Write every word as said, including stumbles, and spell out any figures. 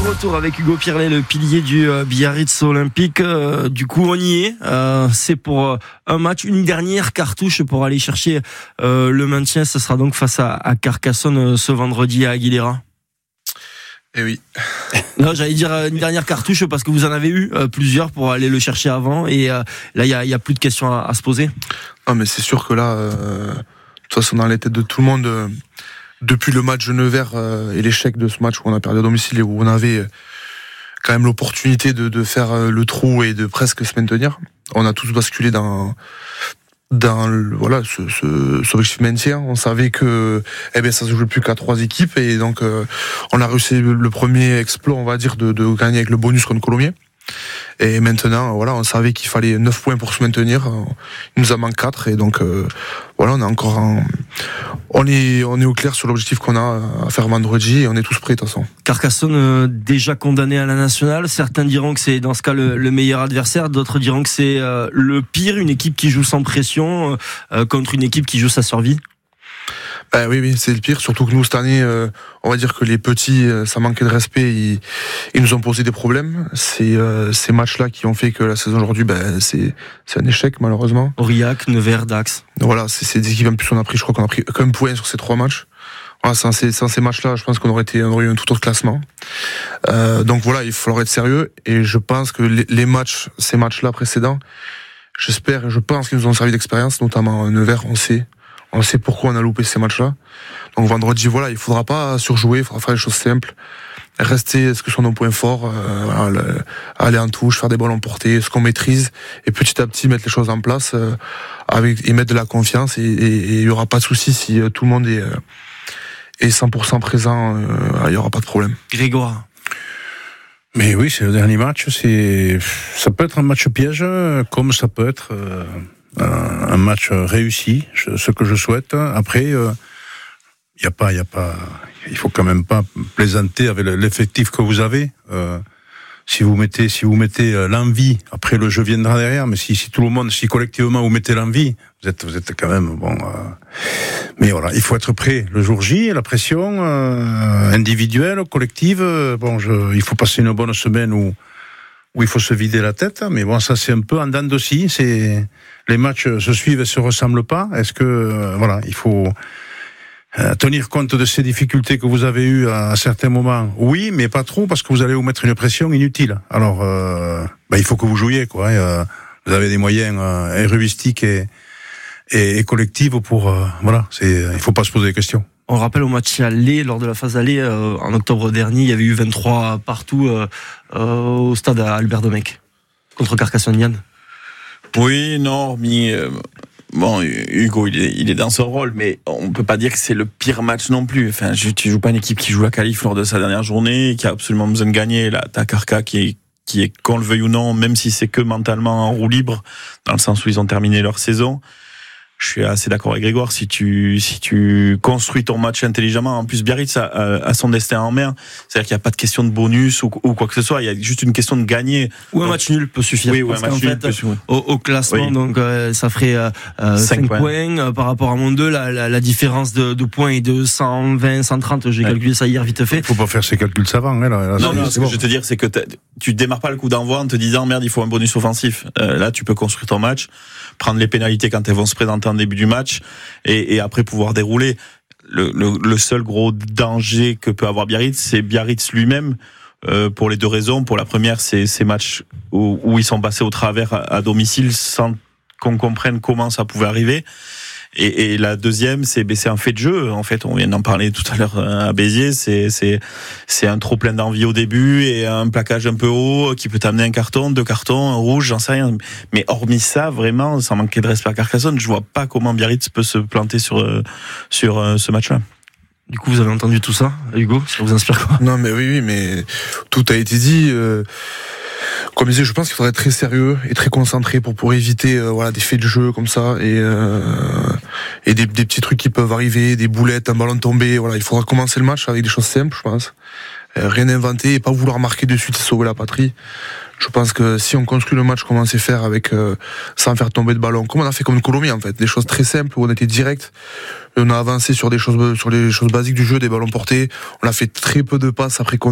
retour avec Hugo Pirlet, le pilier du euh, Biarritz Olympique. Euh, du coup, on y est. Euh, c'est pour euh, un match, une dernière cartouche pour aller chercher euh, le maintien. Ce sera donc face à, à Carcassonne euh, ce vendredi à Aguilera. Eh oui. Non, j'allais dire une dernière cartouche parce que vous en avez eu euh, plusieurs pour aller le chercher avant. Et euh, là, il y a, y a plus de questions à, à se poser. Non, mais c'est sûr que là, euh, de toute façon, dans les têtes de tout le monde... Euh, Depuis le match de Nevers euh, et l'échec de ce match où on a perdu à domicile et où on avait euh, quand même l'opportunité de, de faire euh, le trou et de presque se maintenir, on a tous basculé dans dans le, voilà ce, ce, ce objectif maintien. On savait que eh ben ça se jouait plus qu'à trois équipes et donc euh, on a réussi le premier exploit, on va dire, de, de gagner avec le bonus contre Colomiers. Et maintenant, voilà, on savait qu'il fallait neuf points pour se maintenir. Il nous en manque quatre et donc euh, voilà, on est encore en, on est on est au clair sur l'objectif qu'on a à faire vendredi et on est tous prêts de toute façon. Carcassonne euh, déjà condamné à la nationale. Certains diront que c'est dans ce cas le, le meilleur adversaire, d'autres diront que c'est euh, le pire, une équipe qui joue sans pression euh, contre une équipe qui joue sa survie. Ben oui, oui, c'est le pire. Surtout que nous, cette année, euh, on va dire que les petits, euh, ça manquait de respect. Ils, ils nous ont posé des problèmes. C'est euh, ces matchs-là qui ont fait que la saison aujourd'hui, ben c'est c'est un échec malheureusement. Aurillac, Nevers, Dax. Voilà, c'est, c'est des équipes en plus on a pris. Je crois qu'on a pris qu'un point sur ces trois matchs. Voilà, sans ces, sans ces matchs-là, je pense qu'on aurait été, on aurait eu un tout autre classement. Euh, donc voilà, il faut être sérieux. Et je pense que les, les matchs, ces matchs-là précédents, j'espère et je pense qu'ils nous ont servi d'expérience, notamment Nevers, on sait. On sait pourquoi on a loupé ces matchs-là. Donc vendredi, voilà, il faudra pas surjouer, il faudra faire les choses simples. Rester ce que sont nos points forts, euh, voilà, le, aller en touche, faire des ballons portés, ce qu'on maîtrise, et petit à petit mettre les choses en place euh, avec et mettre de la confiance. Et il y aura pas de souci si euh, tout le monde est, euh, est cent pour cent présent, il euh, y aura pas de problème. Grégoire. Mais oui, c'est le dernier match. C'est, ça peut être un match piège, comme ça peut être. Euh... un match réussi, ce que je souhaite. Après, il euh, y a pas, il y a pas, il faut quand même pas plaisanter avec l'effectif que vous avez. Euh, si vous mettez, si vous mettez l'envie, après le jeu viendra derrière. Mais si, si tout le monde, si collectivement vous mettez l'envie, vous êtes, vous êtes quand même bon. Euh, mais voilà, il faut être prêt le jour J, la pression euh, individuelle, collective. Bon, je, il faut passer une bonne semaine où. où il faut se vider la tête, mais bon, ça c'est un peu en dents de scie, c'est, les matchs se suivent et se ressemblent pas. Est-ce que, euh, voilà, il faut euh, tenir compte de ces difficultés que vous avez eues à, à certains moments? Oui, mais pas trop, parce que vous allez vous mettre une pression inutile. Alors, euh, bah, il faut que vous jouiez, quoi. Et, euh, vous avez des moyens euh, héuristiques et, et, et collectifs pour, euh, voilà, c'est, il faut pas se poser des questions. On rappelle au match aller, lors de la phase aller, euh, en octobre dernier, il y avait eu vingt-trois partout euh, euh, au stade à Albert Domecq contre Carcassonne. Yann. Oui, non, mais euh, bon, Hugo, il est, il est dans son rôle, mais on peut pas dire que c'est le pire match non plus. Enfin, tu joues pas une équipe qui joue la qualif lors de sa dernière journée, qui a absolument besoin de gagner. Là, t'as Carca qui est qui est, qu'on le veuille ou non, même si c'est que mentalement en roue libre, dans le sens où ils ont terminé leur saison. Je suis assez d'accord avec Grégoire. Si tu si tu construis ton match intelligemment, en plus Biarritz a, a son destin en main. C'est-à-dire qu'il n'y a pas de question de bonus ou, ou quoi que ce soit. Il y a juste une question de gagner. Ou un donc, match nul peut suffire. Oui, ou un match nul fait, peut suffire. Au, au classement, oui. donc euh, ça ferait euh, cinq points, points euh, par rapport à mon deux. La, la, la différence de, de points est de cent vingt, cent trente. J'ai ouais. calculé ça hier vite fait. Il faut pas faire ces calculs savants. Hein, là, là, non, non, ce que bon. je veux te dire, c'est que tu démarres pas le coup d'envoi en te disant merde, il faut un bonus offensif. Euh, là, tu peux construire ton match, prendre les pénalités quand elles vont se présenter en début du match. Et, et après pouvoir dérouler. Le, le, le seul gros danger que peut avoir Biarritz, c'est Biarritz lui-même, euh, pour les deux raisons. Pour la première, c'est ces matchs où, où ils sont passés au travers à, à domicile sans qu'on comprenne comment ça pouvait arriver. Et, et la deuxième, c'est, c'est un fait de jeu. En fait, on vient d'en parler tout à l'heure à Béziers. C'est, c'est, c'est un trop plein d'envie au début et un plaquage un peu haut qui peut t'amener un carton, deux cartons, un rouge, j'en sais rien. Mais hormis ça, vraiment, sans manquer de respect à Carcassonne, je vois pas comment Biarritz peut se planter sur, sur ce match-là. Du coup, vous avez entendu tout ça, Hugo? Ça vous inspire quoi? Non, mais oui, oui, mais tout a été dit. Euh... Comme je disais, je pense qu'il faudrait être très sérieux et très concentré pour pour éviter euh, voilà des faits de jeu comme ça et euh, et des, des petits trucs qui peuvent arriver, des boulettes, un ballon tombé. Voilà, il faudra commencer le match avec des choses simples, je pense. Euh, rien inventer et pas vouloir marquer de suite et sauver la patrie. Je pense que si on construit le match comme on sait faire avec euh, sans faire tomber de ballon, comme on a fait comme une Colomiers en fait, des choses très simples où on était direct. On a avancé sur des choses sur les choses basiques du jeu, des ballons portés. On a fait très peu de passes après.